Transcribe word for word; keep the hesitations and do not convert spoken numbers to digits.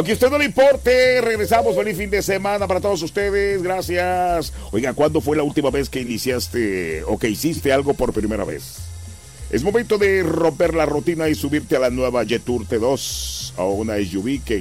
Aunque a usted no le importe, regresamos. Feliz fin de semana para todos ustedes. Gracias. Oiga, ¿cuándo fue la última vez que iniciaste o que hiciste algo por primera vez? Es momento de romper la rutina y subirte a la nueva Jetour T dos o una S U V que